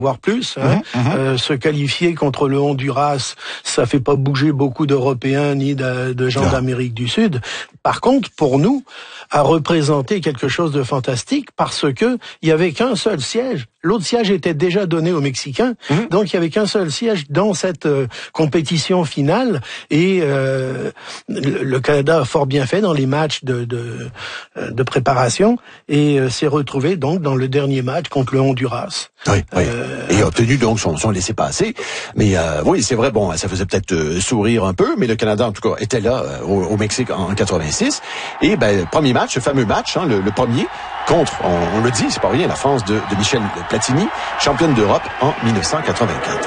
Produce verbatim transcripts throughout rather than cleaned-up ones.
voire plus. Hein. Mmh, mmh. Euh, se qualifier contre le Honduras, ça fait pas bouger beaucoup d'Européens ni de, de gens non. d'Amérique du Sud. Par contre, pour nous, a représenté quelque chose de fantastique parce que il y avait qu'un seul siège. L'autre siège était déjà donné aux Mexicains, mmh. donc il y avait qu'un seul siège dans cette euh, compétition finale. Et euh, le, le Canada a fort bien fait dans les matchs de de, de préparation et euh, s'est retrouvé donc dans le dernier match contre le Honduras. Oui, oui. Euh, et a obtenu donc son, son laissez-passer. Mais euh, oui, c'est vrai, bon, ça faisait peut-être euh, sourire un peu, mais le Canada, en tout cas, était là euh, au, au Mexique en quatre-vingt-six. Et ben, premier match, ce fameux match, hein, le, le premier, contre, on, on le dit, c'est pas rien, la France de, de Michel Platini, championne d'Europe en dix-neuf cent quatre-vingt-quatre.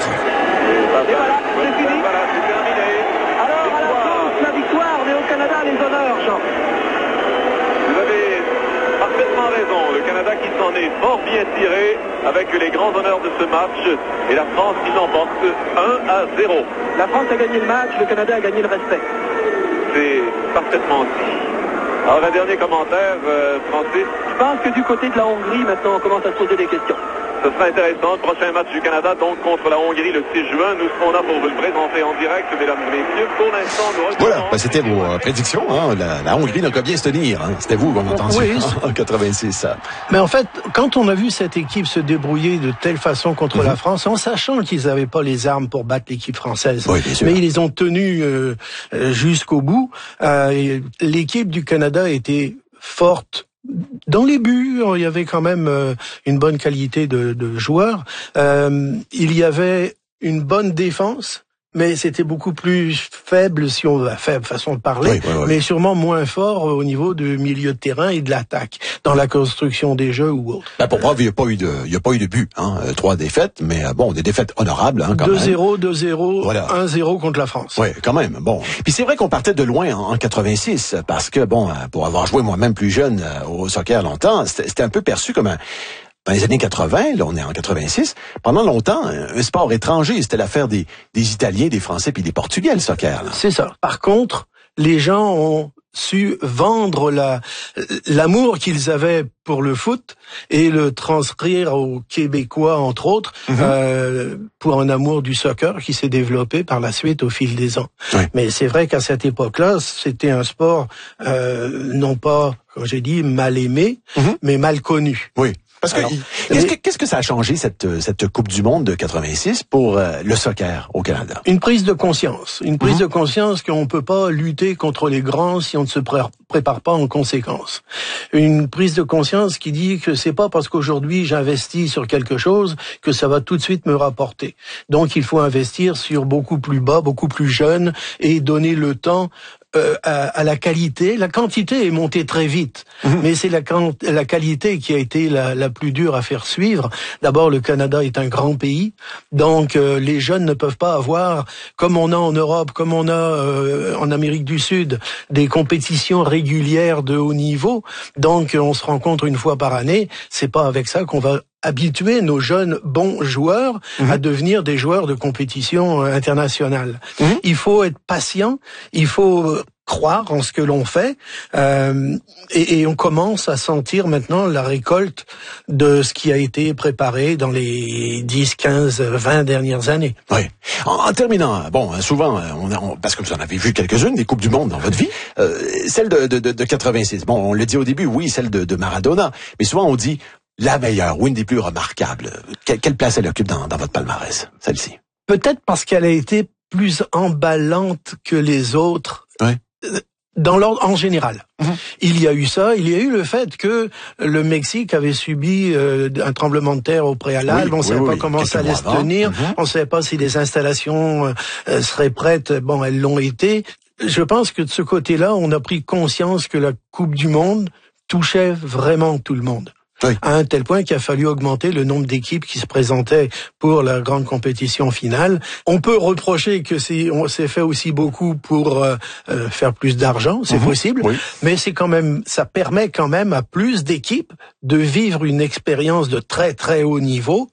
Qui s'en est fort bien tiré avec les grands honneurs de ce match et la France qui l'emporte un à zéro. La France a gagné le match, le Canada a gagné le respect. C'est parfaitement dit. Alors un dernier commentaire, euh, Francis. Je pense que du côté de la Hongrie, maintenant on commence à se poser des questions. Ce sera intéressant. Le prochain match du Canada, donc contre la Hongrie le six juin. Nous serons là pour vous le présenter en direct, mesdames et messieurs. Pour l'instant, nous voilà, ben c'était vos euh, prédictions. Hein. La, la Hongrie n'a qu'à bien se tenir. Hein. C'était vous qu'on a entendu oui, en quatre-vingt-six. Ça. Mais en fait, quand on a vu cette équipe se débrouiller de telle façon contre mm-hmm. la France, en sachant qu'ils n'avaient pas les armes pour battre l'équipe française, oui, mais ils les ont tenus euh, jusqu'au bout, euh, l'équipe du Canada était forte. Dans les buts, il y avait quand même euh, une bonne qualité de, de joueurs. Euh, il y avait une bonne défense, mais c'était beaucoup plus faible, si on veut, faible façon de parler, oui, oui, oui. mais sûrement moins fort au niveau du milieu de terrain et de l'attaque, dans la construction des jeux ou autre. Ben pour preuve, il n'y a pas eu de, il y a pas eu de but, hein. Euh, trois défaites, mais euh, bon, des défaites honorables, hein, quand deux même. deux zéro, deux zéro, voilà. un zéro contre la France. Oui, quand même, bon. Puis c'est vrai qu'on partait de loin en, en quatre-vingt-six, parce que, bon, pour avoir joué moi-même plus jeune euh, au soccer longtemps, c'était, c'était un peu perçu comme un... Dans les années quatre-vingts, là, on est en quatre-vingt-six, pendant longtemps, un sport étranger, c'était l'affaire des, des Italiens, des Français puis des Portugais, le soccer. Là. C'est ça. Par contre, les gens ont su vendre la, l'amour qu'ils avaient pour le foot et le transcrire aux Québécois, entre autres, mm-hmm. euh, pour un amour du soccer qui s'est développé par la suite au fil des ans. Oui. Mais c'est vrai qu'à cette époque-là, c'était un sport, euh, non pas, comme j'ai dit, mal aimé, mm-hmm. mais mal connu. Oui. Parce que, Alors, qu'est-ce, que, qu'est-ce que ça a changé, cette, cette Coupe du Monde de quatre-vingt-six pour euh, le soccer au Canada? Une prise de conscience. Une prise mm-hmm. de conscience qu'on ne peut pas lutter contre les grands si on ne se pré- prépare pas en conséquence. Une prise de conscience qui dit que c'est pas parce qu'aujourd'hui j'investis sur quelque chose que ça va tout de suite me rapporter. Donc il faut investir sur beaucoup plus bas, beaucoup plus jeune et donner le temps Euh, à, à la qualité. La quantité est montée très vite, mmh. mais c'est la, la qualité qui a été la, la plus dure à faire suivre. D'abord, le Canada est un grand pays, donc euh, les jeunes ne peuvent pas avoir, comme on a en Europe, comme on a euh, en Amérique du Sud, des compétitions régulières de haut niveau. Donc, on se rencontre une fois par année. C'est pas avec ça qu'on va habituer nos jeunes bons joueurs mmh. à devenir des joueurs de compétition internationale. Mmh. Il faut être patient, il faut croire en ce que l'on fait, euh, et, et on commence à sentir maintenant la récolte de ce qui a été préparé dans les dix, quinze, vingt dernières années. Oui. En, en terminant, bon, souvent, on, a, on, parce que vous en avez vu quelques-unes, des Coupes du Monde dans votre vie, euh, celle de, de, de, de quatre-vingt-six, bon, on le dit au début, oui, celle de, de Maradona, mais souvent on dit la meilleure ou une des plus remarquables. Quelle, quelle place elle occupe dans, dans votre palmarès, celle-ci? Peut-être parce qu'elle a été plus emballante que les autres. Oui. Dans l'ordre, en général. Mmh. Il y a eu ça, il y a eu le fait que le Mexique avait subi euh, un tremblement de terre au préalable, oui, on ne savait oui, pas oui. comment Quelques ça allait se tenir, mmh. on ne savait pas si les installations euh, seraient prêtes, bon, elles l'ont été. Je pense que de ce côté-là, on a pris conscience que la Coupe du Monde touchait vraiment tout le monde. Oui. À un tel point qu'il a fallu augmenter le nombre d'équipes qui se présentaient pour la grande compétition finale. On peut reprocher que c'est, on s'est fait aussi beaucoup pour euh, euh, faire plus d'argent, c'est mmh. possible, oui. mais c'est quand même, ça permet quand même à plus d'équipes de vivre une expérience de très très haut niveau.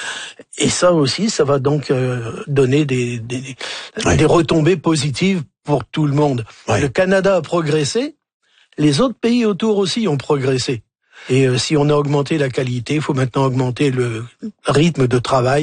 Et ça aussi, ça va donc euh, donner des, des, oui. des retombées positives pour tout le monde. Oui. Le Canada a progressé, les autres pays autour aussi ont progressé. Et euh, si on a augmenté la qualité, il faut maintenant augmenter le rythme de travail.